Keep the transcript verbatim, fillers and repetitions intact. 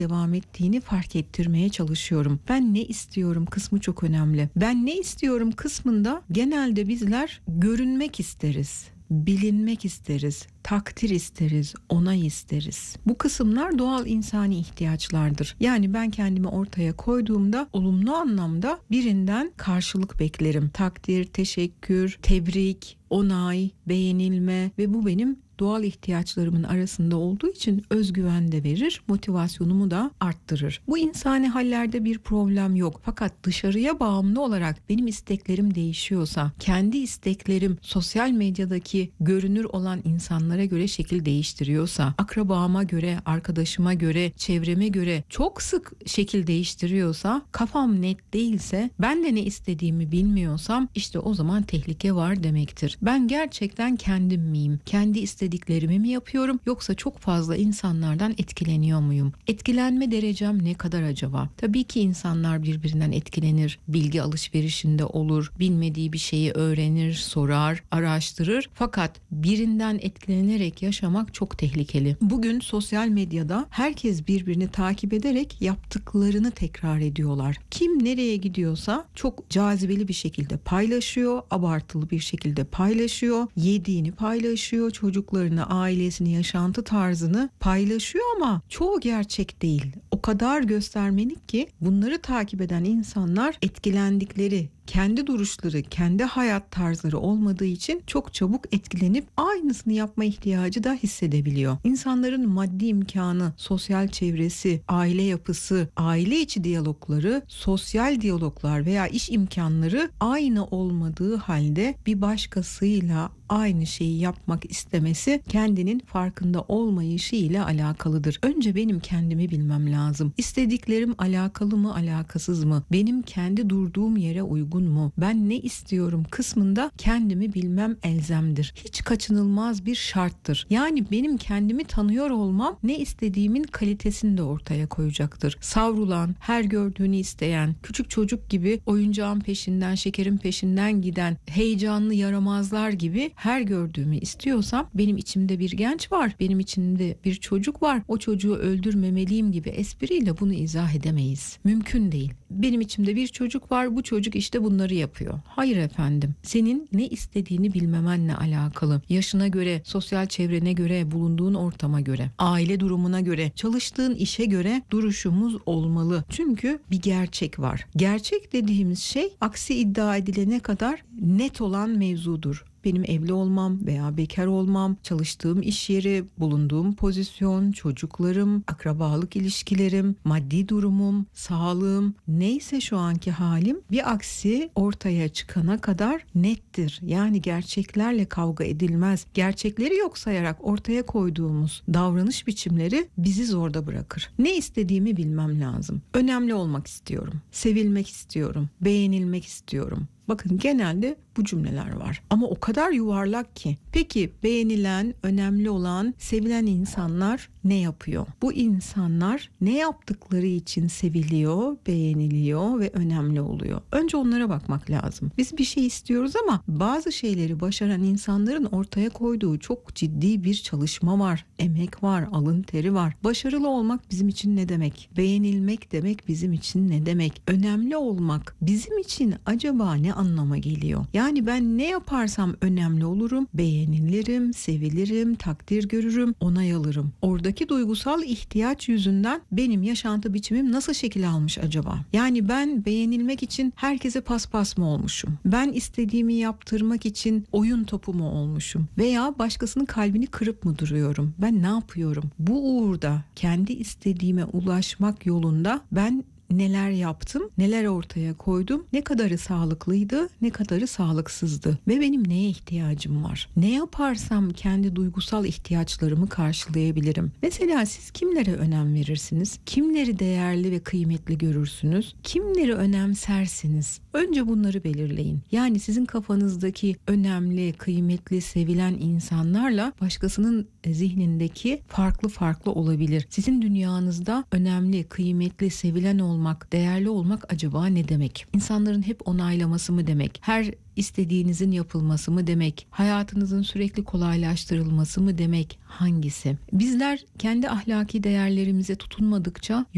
devam ettiğini fark ettirmeye çalışıyorum. Ben ne istiyorum kısmı çok önemli. Ben ne istiyorum kısmında genelde bizler görünmek isteriz. Bilinmek isteriz, takdir isteriz, onay isteriz. Bu kısımlar doğal insani ihtiyaçlardır. Yani ben kendimi ortaya koyduğumda olumlu anlamda birinden karşılık beklerim. Takdir, teşekkür, tebrik, onay, beğenilme ve bu benim doğal ihtiyaçlarımın arasında olduğu için özgüven de verir, motivasyonumu da arttırır. Bu insani hallerde bir problem yok. Fakat dışarıya bağımlı olarak benim isteklerim değişiyorsa, kendi isteklerim sosyal medyadaki görünür olan insanlara göre şekil değiştiriyorsa, akrabama göre, arkadaşıma göre, çevreme göre çok sık şekil değiştiriyorsa, kafam net değilse, ben de ne istediğimi bilmiyorsam işte o zaman tehlike var demektir. Ben gerçekten kendim miyim? Kendi istediğim dediklerimi mi yapıyorum yoksa çok fazla insanlardan etkileniyor muyum? Etkilenme derecem ne kadar acaba? Tabii ki insanlar birbirinden etkilenir, bilgi alışverişinde olur, bilmediği bir şeyi öğrenir, sorar, araştırır. Fakat birinden etkilenerek yaşamak çok tehlikeli. Bugün sosyal medyada herkes birbirini takip ederek yaptıklarını tekrar ediyorlar. Kim nereye gidiyorsa çok cazibeli bir şekilde paylaşıyor, abartılı bir şekilde paylaşıyor, yediğini paylaşıyor, çocukları ailesini, yaşantı tarzını paylaşıyor ama çoğu gerçek değil. O kadar göstermelik ki bunları takip eden insanlar etkilendikleri, kendi duruşları, kendi hayat tarzları olmadığı için çok çabuk etkilenip aynısını yapma ihtiyacı da hissedebiliyor. İnsanların maddi imkanı, sosyal çevresi, aile yapısı, aile içi diyalogları, sosyal diyaloglar veya iş imkanları aynı olmadığı halde bir başkasıyla aynı şeyi yapmak istemesi kendinin farkında olmayışı ile alakalıdır. Önce benim kendimi bilmem lazım. İstediklerim alakalı mı, alakasız mı? Benim kendi durduğum yere uygun mu? Ben ne istiyorum kısmında kendimi bilmem elzemdir. Hiç kaçınılmaz bir şarttır. Yani benim kendimi tanıyor olmam ne istediğimin kalitesini de ortaya koyacaktır. Savrulan, her gördüğünü isteyen, küçük çocuk gibi oyuncağın peşinden, şekerin peşinden giden, heyecanlı yaramazlar gibi her gördüğümü istiyorsam benim içimde bir genç var, benim içimde bir çocuk var. O çocuğu öldürmemeliyim gibi espriyle bunu izah edemeyiz. Mümkün değil. Benim içimde bir çocuk var, bu çocuk işte bunları yapıyor. Hayır efendim. Senin ne istediğini bilmemenle alakalı. Yaşına göre, sosyal çevrene göre, bulunduğun ortama göre, aile durumuna göre, çalıştığın işe göre duruşumuz olmalı. Çünkü bir gerçek var. Gerçek dediğimiz şey aksi iddia edilene kadar net olan mevzudur. Benim evli olmam veya bekar olmam, çalıştığım iş yeri, bulunduğum pozisyon, çocuklarım, akrabalık ilişkilerim, maddi durumum, sağlığım, neyse şu anki halim bir aksi ortaya çıkana kadar nettir. Yani gerçeklerle kavga edilmez. Gerçekleri yok sayarak ortaya koyduğumuz davranış biçimleri bizi zorda bırakır. Ne istediğimi bilmem lazım. Önemli olmak istiyorum. Sevilmek istiyorum. Beğenilmek istiyorum. Bakın genelde bu cümleler var. Ama o kadar yuvarlak ki. Peki beğenilen, önemli olan, sevilen insanlar ne yapıyor? Bu insanlar ne yaptıkları için seviliyor, beğeniliyor ve önemli oluyor? Önce onlara bakmak lazım. Biz bir şey istiyoruz ama bazı şeyleri başaran insanların ortaya koyduğu çok ciddi bir çalışma var, emek var, alın teri var. Başarılı olmak bizim için ne demek? Beğenilmek demek bizim için ne demek? Önemli olmak bizim için acaba ne anlama geliyor? Yani ben ne yaparsam önemli olurum, beğenilirim, sevilirim, takdir görürüm, onay alırım. Oradaki duygusal ihtiyaç yüzünden benim yaşantı biçimim nasıl şekil almış acaba? Yani ben beğenilmek için herkese paspas mı olmuşum? Ben istediğimi yaptırmak için oyun topu mu olmuşum? Veya başkasının kalbini kırıp mı duruyorum? Ben ne yapıyorum? Bu uğurda kendi istediğime ulaşmak yolunda ben neler yaptım, neler ortaya koydum, ne kadarı sağlıklıydı, ne kadarı sağlıksızdı ve benim neye ihtiyacım var? Ne yaparsam kendi duygusal ihtiyaçlarımı karşılayabilirim? Mesela siz kimlere önem verirsiniz? Kimleri değerli ve kıymetli görürsünüz? Kimleri önemsersiniz? Önce bunları belirleyin. Yani sizin kafanızdaki önemli, kıymetli, sevilen insanlarla başkasının zihnindeki farklı farklı olabilir. Sizin dünyanızda önemli, kıymetli, sevilen olmak, değerli olmak acaba ne demek? İnsanların hep onaylaması mı demek? Her istediğinizin yapılması mı demek? Hayatınızın sürekli kolaylaştırılması mı demek? Hangisi? Bizler kendi ahlaki değerlerimize tutunmadıkça